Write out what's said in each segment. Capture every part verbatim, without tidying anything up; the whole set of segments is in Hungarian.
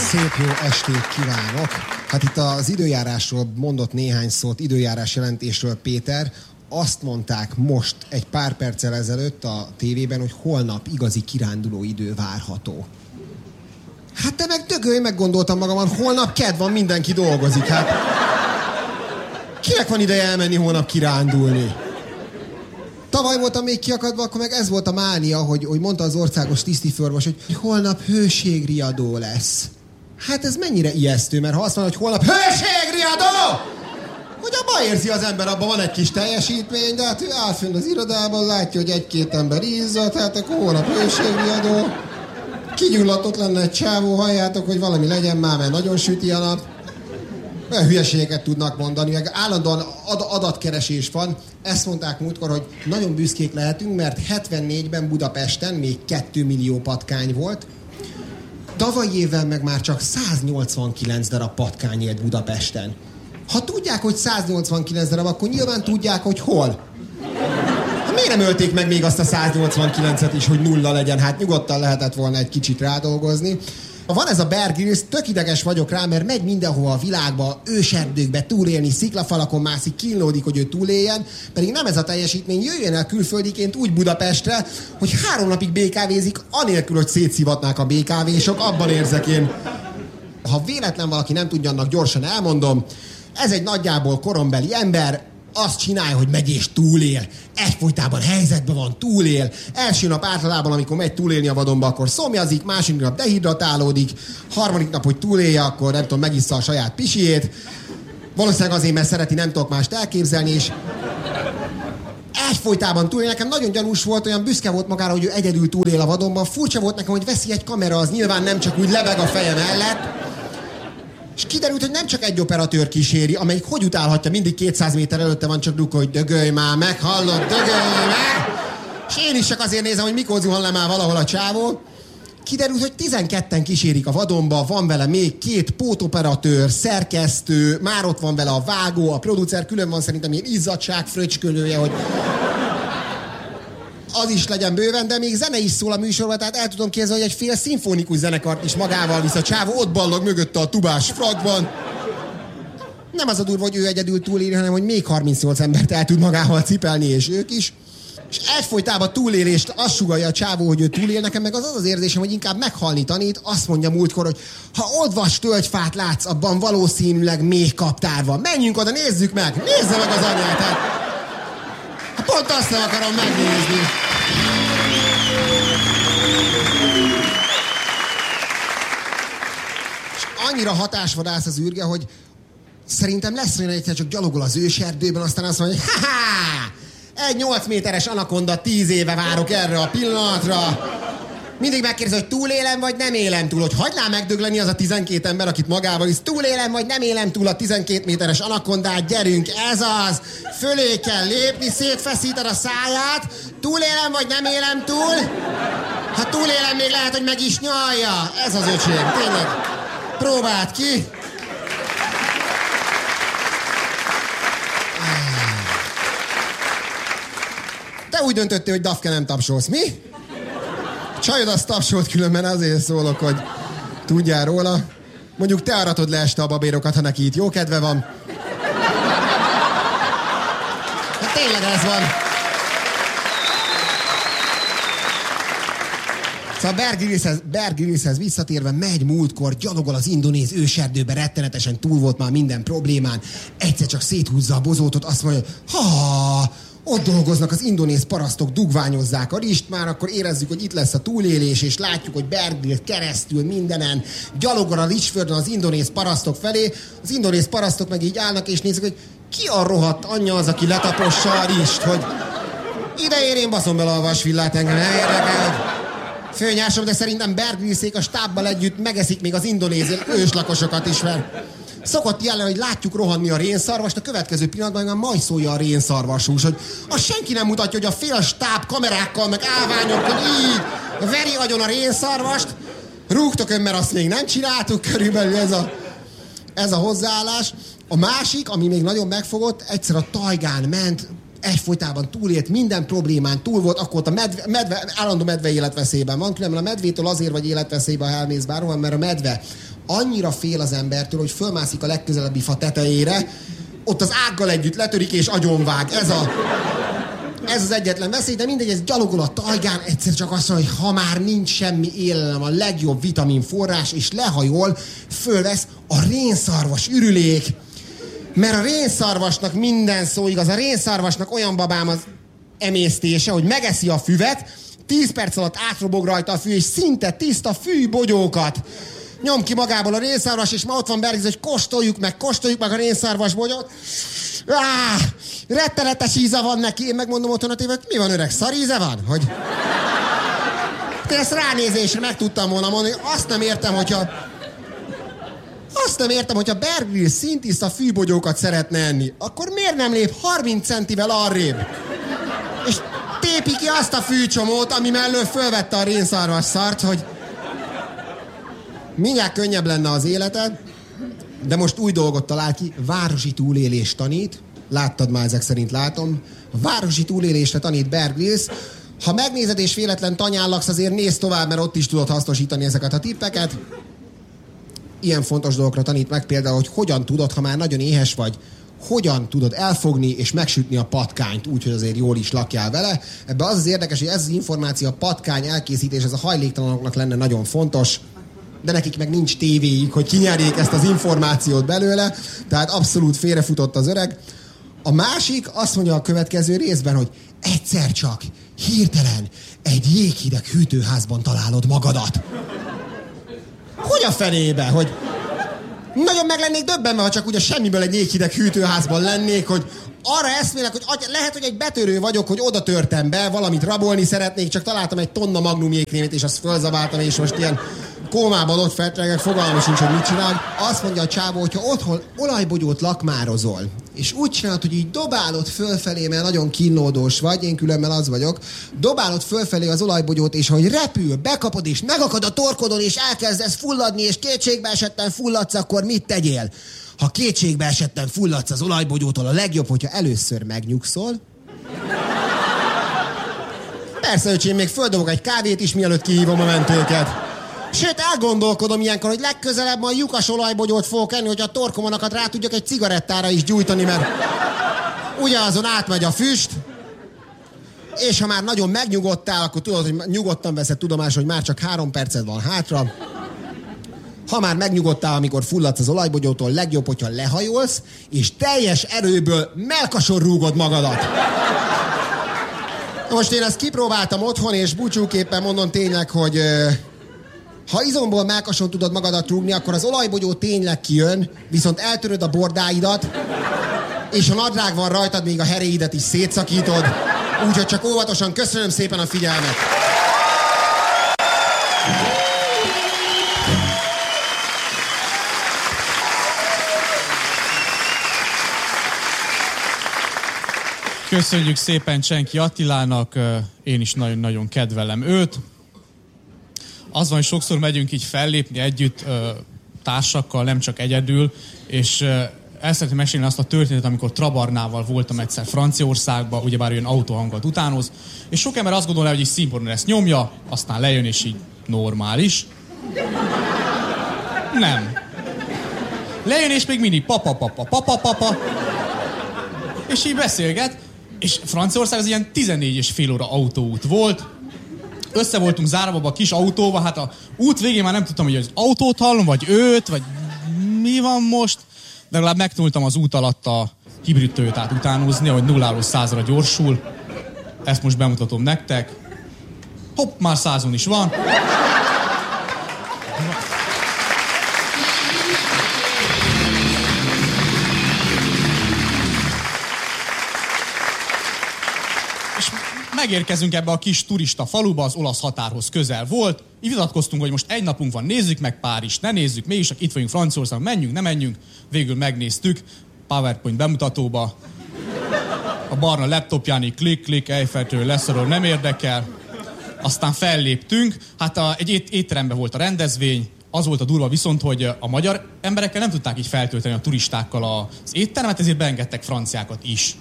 Szép jó estét kívánok! Hát itt az időjárásról mondott néhány szót, időjárás jelentésről Péter. Azt mondták most egy pár perccel ezelőtt a tévében, hogy holnap igazi kiránduló idő várható. Hát te meg dögölj, meggondoltam magamon, holnap kedd van, mindenki dolgozik. Hát kinek van ideje elmenni holnap kirándulni? Tavaly voltam még kiakadva, akkor meg ez volt a mánia, hogy, hogy mondta az országos tisztifőorvos, hogy holnap hőségriadó lesz. Hát ez mennyire ijesztő, mert ha azt mondja, hogy holnap hőségriadó, hogy abban érzi az ember, abban van egy kis teljesítmény, de hát ő áll fönn az irodában, látja, hogy egy-két ember izzadt, hát akkor holnap hőségriadó. Kigyulladt lenne egy csávó, halljátok, hogy valami legyen már, mert nagyon süti a nap. Olyan hülyeségeket tudnak mondani, meg állandóan ad- adatkeresés van. Ezt mondták múltkor, hogy nagyon büszkék lehetünk, mert hetvennégyben Budapesten még két millió patkány volt. Tavaly évvel meg már csak száznyolcvankilenc darab patkány élt Budapesten. Ha tudják, hogy száznyolcvankilenc darab, akkor nyilván tudják, hogy hol. Hát miért nem ölték meg még azt a száznyolcvankilencet is, hogy nulla legyen? Hát nyugodtan lehetett volna egy kicsit rádolgozni. Van ez a Bear Grylls, tök ideges vagyok rá, mert megy mindenhova a világba, őserdőkbe túlélni, sziklafalakon mászik, kínlódik, hogy ő túléljen, pedig nem ez a teljesítmény, jöjjön el külföldiként úgy Budapestre, hogy három napig bé ká vézik, anélkül, hogy szétszivatnák a bé ká vésok, abban érzek én. Ha véletlen valaki nem tudja, annak gyorsan elmondom, ez egy nagyjából korombeli ember, azt csinálja, hogy megy és túlél. Egyfolytában helyzetben van, túlél. Első nap általában, amikor megy túlélni a vadonba, akkor szomjazik, második nap dehidratálódik, harmadik nap, hogy túlélje, akkor nem tudom, megissza a saját pisiét. Valószínűleg azért, mert szereti, nem tudok mást elképzelni, és egyfolytában túlél. Nekem nagyon gyanús volt, olyan büszke volt magára, hogy ő egyedül túlél a vadonban. Furcsa volt nekem, hogy veszi egy kamera, az nyilván nem csak úgy lebeg a feje mellett. És kiderült, hogy nem csak egy operatőr kíséri, amelyik hogy utálhatja, mindig kétszáz méter előtte van, csak Luka, hogy dögölj már meg, hallod, dögölj meg! És én is csak azért nézem, hogy mikor zuhan le már valahol a csávó. Kiderült, hogy tizenketten kísérik a vadonba, van vele még két pótoperatőr, szerkesztő, már ott van vele a vágó, a producer, külön van szerintem ilyen izzadság fröcskölője, hogy az is legyen bőven, de még zene is szól a műsorban, tehát el tudom képzelni, hogy egy fél szimfonikus zenekart is magával visz a csávó, ott ballog mögötte a tubás frakban. Nem az a durva, hogy ő egyedül túléli, hanem hogy még harmincnyolc embert el tud magával cipelni, és ők is. És egyfolytában túlélést azt sugallja a csávó, hogy ő túlél, nekem meg az az az érzésem, hogy inkább meghalni tanít. Azt mondja múltkor, hogy ha odvas tölgyfát látsz, abban valószínűleg még kaptár van. Menjünk oda, nézzük meg! Nézze meg az anyát! Hát, hát pont azt nem akarom megnézni. És annyira hatásvadász az űrge, hogy szerintem lesz olyan egyszer csak gyalogol az őserdőben, aztán azt mondja, hogy ha-ha! Egy nyolc méteres anakonda, tíz éve várok erre a pillanatra. Mindig megkérdez, hogy túlélem, vagy nem élem túl. Hogy hagylál megdögleni az a tizenkét ember, akit magával is. Túlélem, vagy nem élem túl a tizenkét méteres anakondát. Gyerünk, ez az. Fölé kell lépni, szétfeszíted a száját. Túlélem, vagy nem élem túl? Ha túlélem, még lehet, hogy meg is nyalja. Ez az öcsém, tényleg. Próbáld ki. Te úgy döntöttél, hogy Dafke nem tapsolsz, mi? Csajod azt tapsolt, különben azért szólok, hogy tudjál róla. Mondjuk te aratod le este a babérokat, ha neki itt jó kedve van. Hát tényleg ez van. Szóval Bear Gryllshez, Bear Gryllshez visszatérve megy múltkor, gyalogol az indonéz őserdőbe, rettenetesen túl volt már minden problémán. Egyszer csak széthúzza a bozótot, azt mondja, ha ott dolgoznak az indonéz parasztok, dugványozzák a rist, már akkor érezzük, hogy itt lesz a túlélés, és látjuk, hogy Bear Grylls keresztül mindenen gyalogol a rizsföldön az indonéz parasztok felé. Az indonéz parasztok meg így állnak, és nézik, hogy ki a rohadt anyja az, aki letapossa a rist, hogy ide ér, én baszom bele a vasvillát, engem nem érdekel. Főnyásom, de szerintem Bear Grylls-ék a stábbal együtt megeszik még az indonéz őslakosokat is, mert szokott jelenteni, hogy látjuk rohanni a rénszarvast, a következő pillanatban már majd szólja a rénszarvasús, hogy azt senki nem mutatja, hogy a fél stáb kamerákkal, meg állványokkal így veri agyon a rénszarvast. Rúgtok ön, mert azt még nem csináltuk, körülbelül ez a, ez a hozzáállás. A másik, ami még nagyon megfogott, egyszer a tajgán ment, egyfolytában túlélt, minden problémán túl volt, akkor a medve, medve, állandó medve életveszélyben van, különben a medvétől azért vagy életveszélyben, ha elmész bárhol, mert a medve annyira fél az embertől, hogy fölmászik a legközelebbi fa tetejére, ott az ággal együtt letörik és agyonvág. Ez a... Ez az egyetlen veszély, de mindegy, ez gyalogol a tajgán, egyszer csak azt mondja, hogy ha már nincs semmi élelem, a legjobb vitaminforrás, és lehajol, fölvesz a rénszarvas ürülék. Mert a rénszarvasnak minden szó igaz, a rénszarvasnak olyan babám az emésztése, hogy megeszi a füvet, tíz perc alatt átrobog rajta a fű, és szinte tiszta fűbogyókat nyom ki magából a rénszarvas, és ma ott van Berglis, hogy kóstoljuk meg, kóstoljuk meg a rénszarvas bogyót. Ah, rettenetes íze van neki. Én megmondom otthon a tévét, mi van öreg, szar íze van? Hogy... Én ezt ránézésre meg tudtam volna mondani, azt nem értem, hogyha... Azt nem értem, hogyha Berglis szintiszta fűbogyókat szeretne enni, akkor miért nem lép harminc centivel arrébb? És tépi ki azt a fűcsomót, ami mellől fölvette a rénszarvas szart, hogy... Mindjárt könnyebb lenne az életed, de most új dolgot talál ki, városi túlélést tanít. Láttad már, ezek szerint látom. A városi túlélésre tanít Berglis. Ha megnézed és véletlen tanyán laksz, azért nézd tovább, mert ott is tudod hasznosítani ezeket a tippeket. Ilyen fontos dolgokra tanít meg például, hogy hogyan tudod, ha már nagyon éhes vagy, hogyan tudod elfogni és megsütni a patkányt, úgyhogy azért jól is lakjál vele. Ebben az az érdekes, hogy ez az információ, a patkány elkészítés, ez a hajléktalanoknak lenne nagyon fontos, de nekik meg nincs tévéjük, hogy kinyerjék ezt az információt belőle, tehát abszolút félrefutott az öreg. A másik azt mondja a következő részben, hogy egyszer csak, hirtelen egy jéghideg hűtőházban találod magadat. Hogy a fenébe, hogy nagyon meg lennék döbbenve, ha csak ugye semmiből egy jéghideg hűtőházban lennék, hogy arra eszmélek, hogy lehet, hogy egy betörő vagyok, hogy oda törtem be, valamit rabolni szeretnék, csak találtam egy tonna magnum jégkrémét, és azt fölzabáltam, és most ilyen kómában ott feltregek, fogalmam sincs, hogy mit csinál. Azt mondja a csávó, hogyha otthon olajbogyót lakmározol, és úgy csinálod, hogy így dobálod fölfelé, mert nagyon kínlódós vagy, én különben az vagyok, dobálod fölfelé az olajbogyót, és ahogy repül, bekapod, és megakad a torkodon, és elkezdesz fulladni, és kétségbe esetten fulladsz, akkor mit tegyél? Ha kétségbe esetten fulladsz az olajbogyótól, a legjobb, hogyha először megnyugszol. Persze, öcsém, még földobok egy kávét is, mielőtt kihívom a mentőket. Sőt, elgondolkodom ilyenkor, hogy legközelebb majd lyukas olajbogyót fogok enni, hogy a torkomonakat rá tudjak egy cigarettára is gyújtani, mert ugyanazon átmegy a füst, és ha már nagyon megnyugodtál, akkor tudod, hogy nyugodtan veszed tudomásul, hogy már csak három perced van hátra. Ha már megnyugodtál, amikor fulladsz az olajbogyótól, legjobb, hogyha lehajolsz, és teljes erőből mellkason rúgod magadat. Most én ezt kipróbáltam otthon, és búcsúképpen mondom tényleg, hogy... Ha izomból mellkason tudod magadat rúgni, akkor az olajbogyó tényleg kijön, viszont eltöröd a bordáidat, és ha nadrág van rajtad, még a heréidet is szétszakítod. Úgyhogy csak óvatosan, köszönöm szépen a figyelmet! Köszönjük szépen Csenki Attilának, én is nagyon-nagyon kedvelem őt. Az van, hogy sokszor megyünk így fellépni együtt társakkal, nem csak egyedül, és el szeretném mesélni azt a történetet, amikor Trabarnával voltam egyszer Franciaországban, ugyebár olyan autóhangot utánoz, és sok ember azt gondolja, hogy így színpadon ezt nyomja, aztán lejön, és így normális. Nem. Lejön, és még mindig papa-papa, papa-papa, és így beszélget, és Franciaország az ilyen tizennégy és fél óra autóút volt, össze voltunk zárva a kis autóba, hát a út végén már nem tudtam, hogy az autót hallom, vagy őt, vagy mi van most, de legalább megtanultam az út alatt a hibrid Toyotát utánozni, ahogy nulláról százra gyorsul. Ezt most bemutatom nektek. Hopp, már százon is van. Megérkezünk ebbe a kis turista faluba, az olasz határhoz közel volt. Így vitatkoztunk, hogy most egy napunk van, nézzük meg Párizst, ne nézzük, mégis itt vagyunk Franciaországban, menjünk, ne menjünk. Végül megnéztük, PowerPoint bemutatóba. A barna laptopján így klik, klik, Eiffeltől leszorol, nem érdekel. Aztán felléptünk, hát a, egy ét, étteremben volt a rendezvény, az volt a durva viszont, hogy a magyar emberekkel nem tudták így feltölteni a turistákkal az éttermet, ezért beengedtek franciákat is.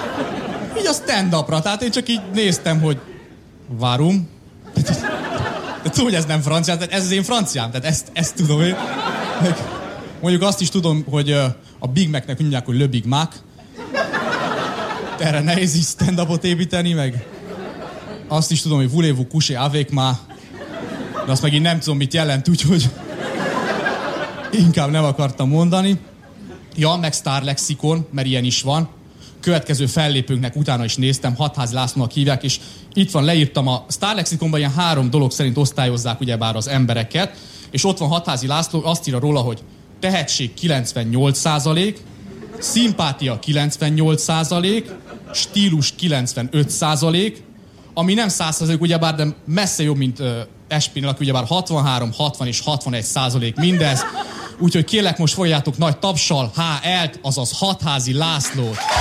Így a stand-upra, tehát én csak így néztem, hogy várum. De tudom, hogy ez nem francia, tehát ez az én franciám, tehát ezt, ezt tudom én. Mondjuk azt is tudom, hogy a Big Mac-nek mondják, hogy Le Big Mac. Erre nehéz így stand-upot építeni, meg azt is tudom, hogy voulez-vous coucher avec ma, de azt meg én nem tudom, mit jelent, úgyhogy inkább nem akartam mondani. Ja, meg Star Lexikon, mert ilyen is van. Következő fellépőnknek utána is néztem, Hatházi Lászlónak hívják, és itt van, leírtam a Star Lexikonban ilyen három dolog szerint osztályozzák ugyebár az embereket, és ott van Hatházi László, azt írja róla, hogy tehetség kilencvennyolc százalék, szimpátia kilencvennyolc százalék, stílus kilencvenöt százalék, ami nem száz százalék ugyebár, de messze jobb, mint uh, Espénél, aki ugyebár hatvanhárom, hatvan és hatvanegy százalék mindez. Úgyhogy kérlek, most fogjátok nagy tapsal há el-t, azaz Hatházi Lászlót.